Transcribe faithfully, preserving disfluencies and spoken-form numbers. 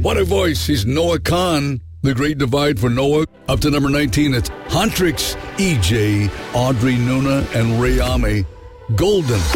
What a voice. He's Noah Kahan. The Great Divide for Noah. Up to number nineteen, it's Huntrix, E J, Audrey Nuna, and Rayami. Golden.